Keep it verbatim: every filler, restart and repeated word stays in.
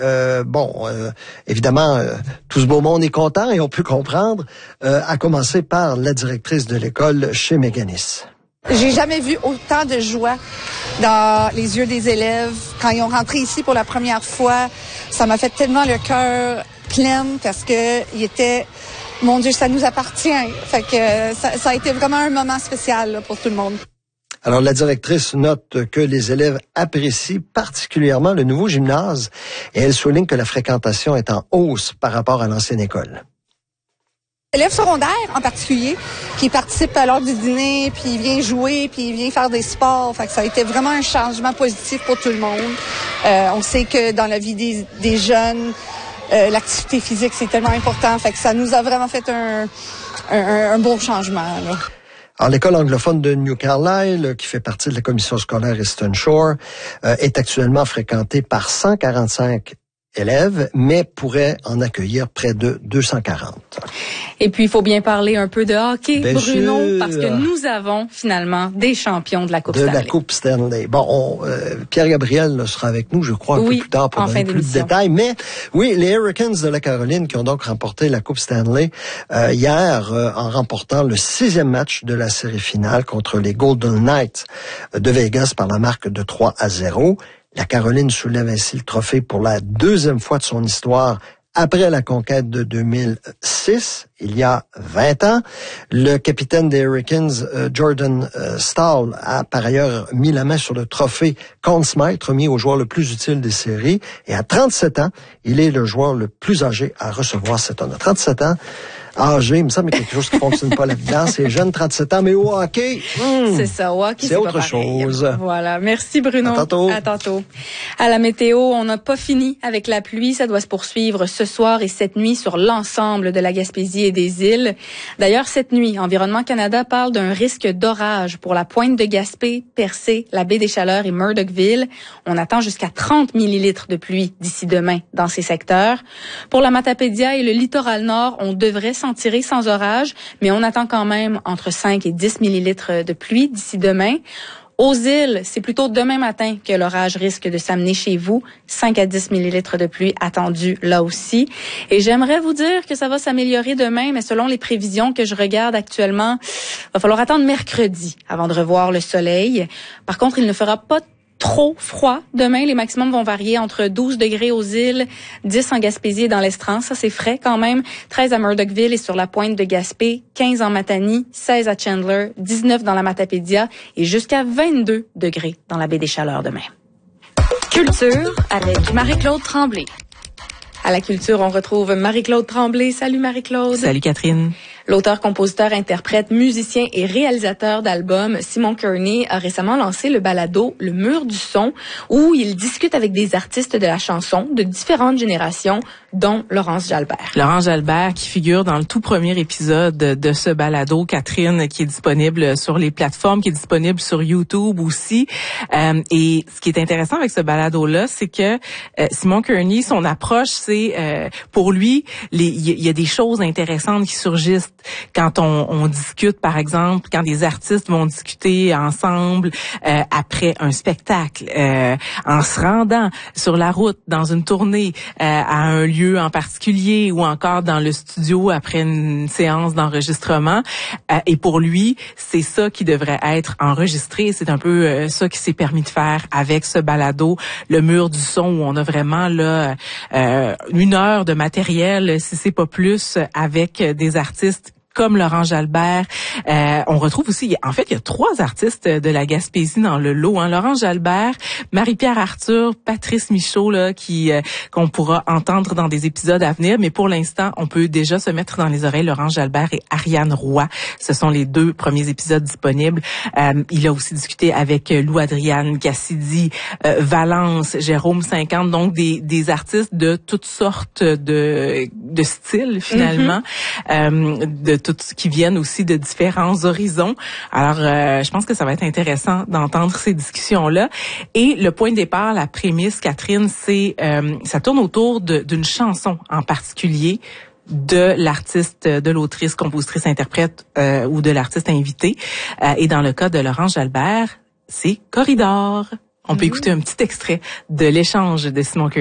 Euh, bon, euh, évidemment, euh, tout ce beau monde est content et on peut comprendre, euh, à commencer par la directrice de l'école chez Mécanis. J'ai jamais vu autant de joie dans les yeux des élèves quand ils ont rentré ici pour la première fois. Ça m'a fait tellement le cœur plein parce que il était, mon Dieu, ça nous appartient. Fait que ça, ça a été vraiment un moment spécial là, pour tout le monde. Alors, la directrice note que les élèves apprécient particulièrement le nouveau gymnase et elle souligne que la fréquentation est en hausse par rapport à l'ancienne école. L'élève secondaire, en particulier, qui participe à l'heure du dîner, puis il vient jouer, puis il vient faire des sports. Fait que ça a été vraiment un changement positif pour tout le monde. Euh, on sait que dans la vie des, des jeunes, euh, l'activité physique, c'est tellement important. Fait que ça nous a vraiment fait un, un, un bon changement, là. Alors, l'école anglophone de New Carlisle, qui fait partie de la commission scolaire Eastern Shore, euh, est actuellement fréquentée par cent quarante-cinq élèves, mais pourrait en accueillir près de deux cent quarante. Et puis, il faut bien parler un peu de hockey, bien Bruno, sûr. Parce que nous avons finalement des champions de la Coupe de Stanley. De la Coupe Stanley. Bon, on, euh, Pierre-Gabriel là, sera avec nous, je crois, un oui, peu plus tard pour donner plus de détails. Mais oui, les Hurricanes de la Caroline qui ont donc remporté la Coupe Stanley euh, hier euh, en remportant le sixième match de la série finale contre les Golden Knights de Vegas par la marque de trois à zéro. La Caroline soulève ainsi le trophée pour la deuxième fois de son histoire après la conquête de deux mille six, il y a vingt ans. Le capitaine des Hurricanes, euh, Jordan euh, Staal, a par ailleurs mis la main sur le trophée Conn Smythe, remis au joueur le plus utile des séries. Et à trente-sept ans, il est le joueur le plus âgé à recevoir cet honneur. trente-sept ans. Âgé, il me semble qu'il y a quelque chose qui fonctionne pas là-dedans. C'est jeune, trente-sept ans, mais au hockey, hmm, c'est ça, au hockey, c'est, c'est autre pas chose. Voilà. Merci, Bruno. À tantôt. À tantôt. À la météo, on n'a pas fini avec la pluie. Ça doit se poursuivre ce soir et cette nuit sur l'ensemble de la Gaspésie et des îles. D'ailleurs, cette nuit, Environnement Canada parle d'un risque d'orage pour la pointe de Gaspé, Percé, la baie des Chaleurs et Murdochville. On attend jusqu'à trente millilitres de pluie d'ici demain dans ces secteurs. Pour la Matapédia et le littoral nord, on devrait s'en tirer sans orage, mais on attend quand même entre cinq et dix millilitres de pluie d'ici demain. Aux îles, c'est plutôt demain matin que l'orage risque de s'amener chez vous. cinq à dix millilitres de pluie attendus là aussi. Et j'aimerais vous dire que ça va s'améliorer demain, mais selon les prévisions que je regarde actuellement, il va falloir attendre mercredi avant de revoir le soleil. Par contre, il ne fera pas trop froid. Demain, les maximums vont varier entre douze degrés aux îles, dix en Gaspésie et dans l'Estran. Ça, c'est frais quand même. treize à Murdochville et sur la pointe de Gaspé, quinze en Matanie, seize à Chandler, dix-neuf dans la Matapédia et jusqu'à vingt-deux degrés dans la baie des Chaleurs demain. Culture avec Marie-Claude Tremblay. À la culture, on retrouve Marie-Claude Tremblay. Salut Marie-Claude. Salut Catherine. L'auteur, compositeur, interprète, musicien et réalisateur d'albums, Simon Kearney, a récemment lancé le balado Le Mur du Son, où il discute avec des artistes de la chanson de différentes générations, dont Laurence Jalbert. Laurence Jalbert qui figure dans le tout premier épisode de ce balado, Catherine, qui est disponible sur les plateformes, qui est disponible sur YouTube aussi. Euh, et ce qui est intéressant avec ce balado-là, c'est que euh, Simon Kearney, son approche, c'est euh, pour lui, il y, y a des choses intéressantes qui surgissent quand on, on discute, par exemple, quand des artistes vont discuter ensemble euh, après un spectacle, euh, en se rendant sur la route, dans une tournée, euh, à un lieu en particulier ou encore dans le studio après une séance d'enregistrement. Euh, et pour lui, c'est ça qui devrait être enregistré. C'est un peu euh, ça qui s'est permis de faire avec ce balado, Le Mur du Son, où on a vraiment là euh, une heure de matériel, si c'est pas plus, avec des artistes comme Laurent Jalbert. Euh, on retrouve aussi, en fait, il y a trois artistes de la Gaspésie dans le lot. Hein. Laurent Jalbert, Marie-Pierre Arthur, Patrice Michaud, là, qui euh, qu'on pourra entendre dans des épisodes à venir. Mais pour l'instant, on peut déjà se mettre dans les oreilles Laurent Jalbert et Ariane Roy. Ce sont les deux premiers épisodes disponibles. Euh, il a aussi discuté avec Lou Adriane, Cassidy, euh, Valence, Jérôme cinquante, donc des, des artistes de toutes sortes de, de styles, finalement. Mm-hmm. euh, de tout qui viennent aussi de différents horizons. Alors, euh, je pense que ça va être intéressant d'entendre ces discussions-là. Et le point de départ, la prémisse, Catherine, c'est euh, ça tourne autour de, d'une chanson en particulier de l'artiste, de l'autrice, compositrice, interprète euh, ou de l'artiste invité. Euh, et dans le cas de Laurence Jalbert, c'est Corridor. On peut mmh. écouter un petit extrait de l'échange de Simon Kearney.